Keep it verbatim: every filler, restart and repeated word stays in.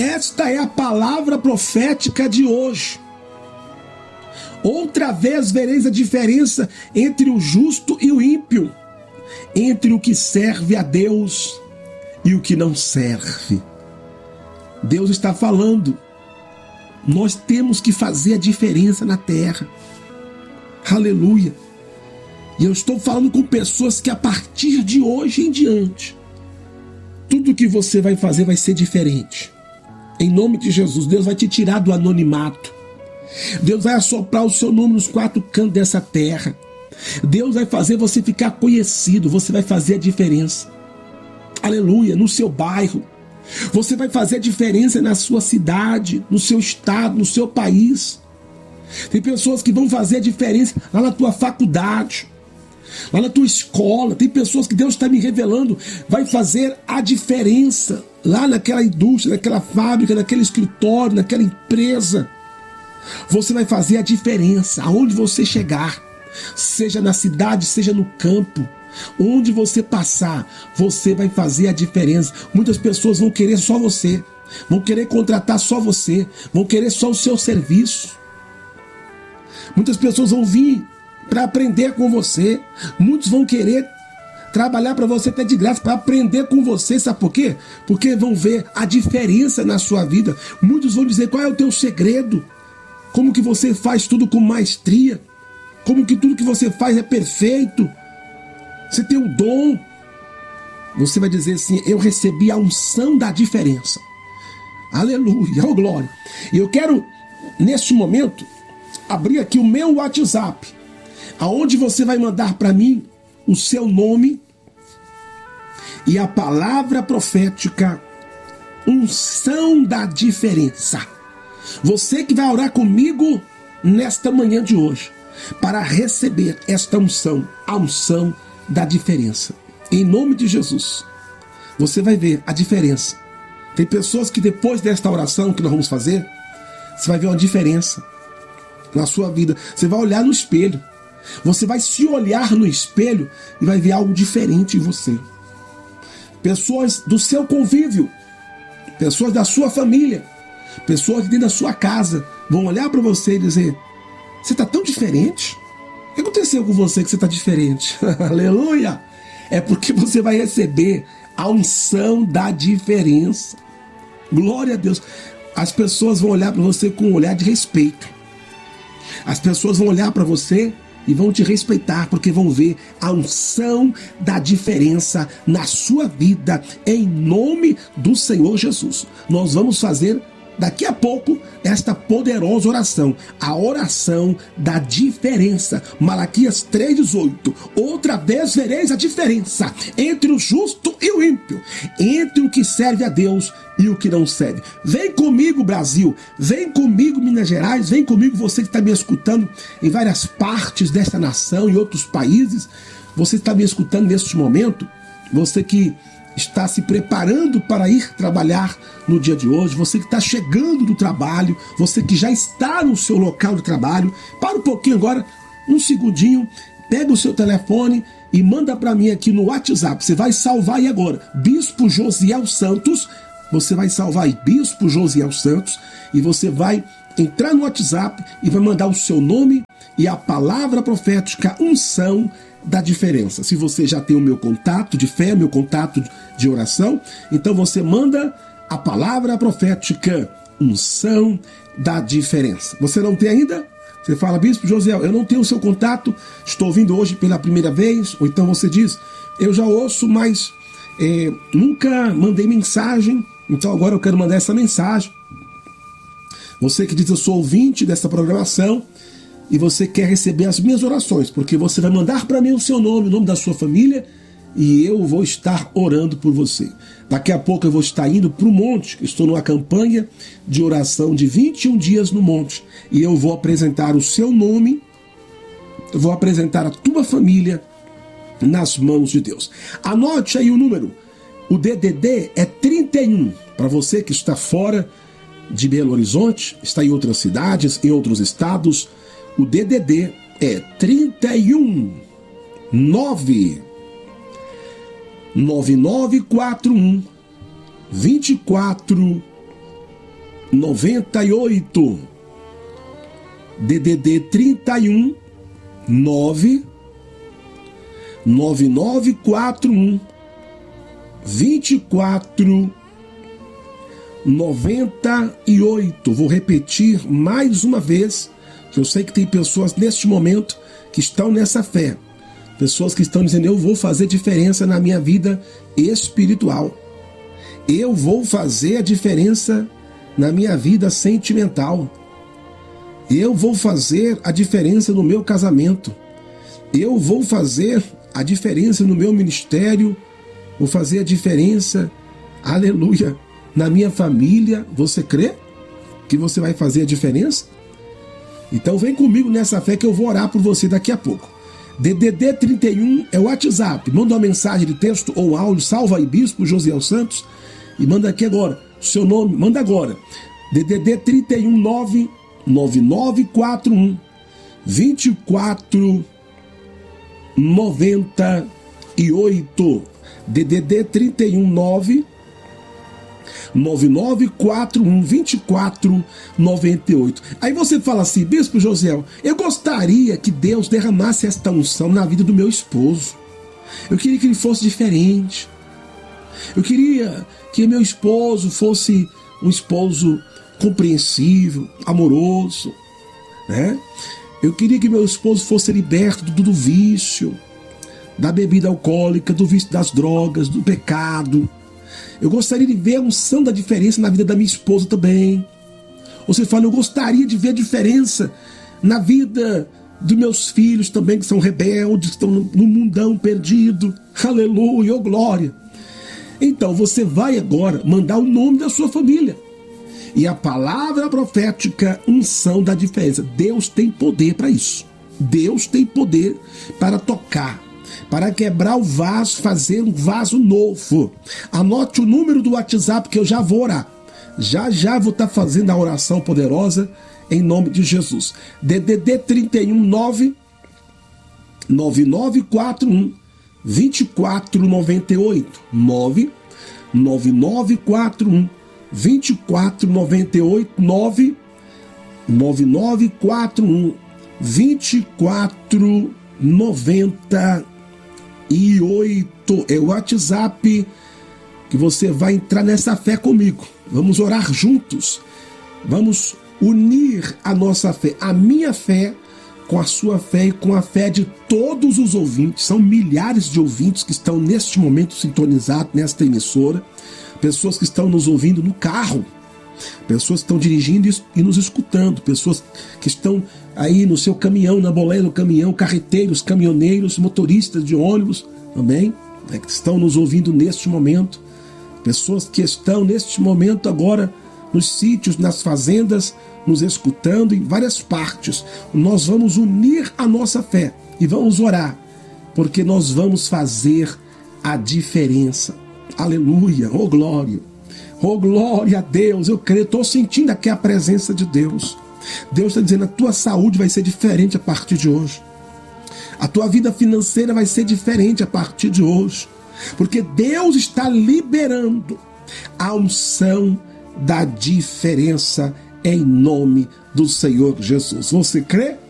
Esta é a palavra profética de hoje. Outra vez vereis a diferença entre o justo e o ímpio, entre o que serve a Deus e o que não serve. Deus está falando. Nós temos que fazer a diferença na terra. Aleluia. E eu estou falando com pessoas que a partir de hoje em diante, tudo que você vai fazer vai ser diferente. Em nome de Jesus, Deus vai te tirar do anonimato. Deus vai assoprar o seu nome nos quatro cantos dessa terra. Deus vai fazer você ficar conhecido. Você vai fazer a diferença. Aleluia, no seu bairro. Você vai fazer a diferença na sua cidade, no seu estado, no seu país. Tem pessoas que vão fazer a diferença lá na tua faculdade, lá na tua escola. Tem pessoas que Deus está me revelando, vai fazer a diferença lá naquela indústria, naquela fábrica, naquele escritório, naquela empresa. Você vai fazer a diferença aonde você chegar, seja na cidade, seja no campo. Onde você passar, você vai fazer a diferença. Muitas pessoas vão querer só você, vão querer contratar só você, vão querer só o seu serviço. Muitas pessoas vão vir para aprender com você. Muitos vão querer trabalhar para você até de graça, para aprender com você. Sabe por quê? Porque vão ver a diferença na sua vida. Muitos vão dizer: qual é o teu segredo? Como que você faz tudo com maestria? Como que tudo que você faz é perfeito? Você tem um dom. Você vai dizer assim: eu recebi a unção da diferença. Aleluia, oh glória. E eu quero, neste momento, abrir aqui o meu WhatsApp, aonde você vai mandar para mim o seu nome e a palavra profética, unção da diferença. Você que vai orar comigo nesta manhã de hoje, para receber esta unção, a unção da diferença. Em nome de Jesus, você vai ver a diferença. Tem pessoas que depois desta oração que nós vamos fazer, você vai ver uma diferença na sua vida. Você vai olhar no espelho. Você vai se olhar no espelho e vai ver algo diferente em você. Pessoas do seu convívio, pessoas da sua família, pessoas dentro da sua casa vão olhar para você e dizer: você está tão diferente. O que aconteceu com você que você está diferente? Aleluia! É porque você vai receber a unção da diferença. Glória a Deus. As pessoas vão olhar para você com um olhar de respeito. As pessoas vão olhar para você e vão te respeitar, porque vão ver a unção da diferença na sua vida, em nome do Senhor Jesus. Nós vamos fazer daqui a pouco esta poderosa oração, a oração da diferença. Malaquias três, dezoito. Outra vez vereis a diferença entre o justo e o ímpio, entre o que serve a Deus e o que não serve. Vem comigo, Brasil, vem comigo, Minas Gerais, vem comigo, você que está me escutando em várias partes desta nação, em outros países. Você está me escutando neste momento, você que está se preparando para ir trabalhar no dia de hoje, você que está chegando do trabalho, você que já está no seu local de trabalho. Para um pouquinho agora, um segundinho, pega o seu telefone e manda para mim aqui no WhatsApp. Você vai salvar aí agora, Bispo Josiel Santos. Você vai salvar aí, Bispo Josiel Santos, e você vai entrar no WhatsApp e vai mandar o seu nome e a palavra profética, unção da diferença. Se você já tem o meu contato de fé, meu contato de oração, então você manda a palavra profética, unção da diferença. Você não tem ainda? Você fala: Bispo Josiel, eu não tenho o seu contato, estou ouvindo hoje pela primeira vez. Ou então você diz: eu já ouço, mas é, nunca mandei mensagem, então agora eu quero mandar essa mensagem. Você que diz: eu sou ouvinte dessa programação e você quer receber as minhas orações, porque você vai mandar para mim o seu nome, o nome da sua família, e eu vou estar orando por você. Daqui a pouco eu vou estar indo para o monte. Estou numa campanha de oração de vinte e um dias no monte, e eu vou apresentar o seu nome, eu vou apresentar a tua família nas mãos de Deus. Anote aí o número. O D D D é trinta e um. Para você que está fora de Belo Horizonte, está em outras cidades, em outros estados, o D D D é trinta e um nove nove nove quatro um dois quatro noventa e oito, D D D trinta e um, nove nove nove quatro um, vinte e quatro noventa e oito. Vou repetir mais uma vez, que eu sei que tem pessoas neste momento que estão nessa fé. Pessoas que estão dizendo: eu vou fazer diferença na minha vida espiritual. Eu vou fazer a diferença na minha vida sentimental. Eu vou fazer a diferença no meu casamento. Eu vou fazer a diferença no meu ministério. Vou fazer a diferença, aleluia, na minha família. Você crê que você vai fazer a diferença? Então vem comigo nessa fé que eu vou orar por você daqui a pouco. D D D trinta e um é o WhatsApp. Manda uma mensagem de texto ou áudio. Salva aí, Bispo Josiel Santos. E manda aqui agora o seu nome. Manda agora. D D D trinta e um, nove nove nove quatro um, vinte e quatro noventa e oito. D D D trinta e um, nove nove nove quatro um, vinte e quatro noventa e oito. Aí você fala assim: Bispo Josiel, eu gostaria que Deus derramasse esta unção na vida do meu esposo. Eu queria que ele fosse diferente. Eu queria que meu esposo fosse um esposo compreensivo, amoroso, né? Eu queria que meu esposo fosse liberto do, do vício, da bebida alcoólica, do vício das drogas, do pecado. Eu gostaria de ver a unção da diferença na vida da minha esposa também. Você fala: eu gostaria de ver a diferença na vida dos meus filhos também, que são rebeldes, que estão no mundão perdido. Aleluia, oh glória. Então você vai agora mandar o nome da sua família. E a palavra profética, unção da diferença. Deus tem poder para isso. Deus tem poder para tocar, para quebrar o vaso, fazer um vaso novo. Anote o número do WhatsApp que eu já vou orar. Já já vou estar fazendo a oração poderosa em nome de Jesus. D D D trinta e um, nove nove nove quatro um, vinte e quatro noventa e oito. nove nove nove quatro um, vinte e quatro noventa e oito. nove nove nove quatro um, vinte e quatro noventa e oito. É o WhatsApp que você vai entrar nessa fé comigo. Vamos orar juntos. Vamos unir a nossa fé, a minha fé com a sua fé e com a fé de todos os ouvintes. São milhares de ouvintes que estão neste momento sintonizados nesta emissora. Pessoas que estão nos ouvindo no carro, pessoas que estão dirigindo e nos escutando, pessoas que estão aí no seu caminhão, na boleia do caminhão, carreteiros, caminhoneiros, motoristas de ônibus também, né, que estão nos ouvindo neste momento, pessoas que estão neste momento agora nos sítios, nas fazendas, nos escutando em várias partes. Nós vamos unir a nossa fé e vamos orar, porque nós vamos fazer a diferença. Aleluia, oh glória, oh glória a Deus. Eu creio, estou sentindo aqui a presença de Deus. Deus está dizendo: a tua saúde vai ser diferente a partir de hoje. A tua vida financeira vai ser diferente a partir de hoje. Porque Deus está liberando a unção da diferença em nome do Senhor Jesus. Você crê?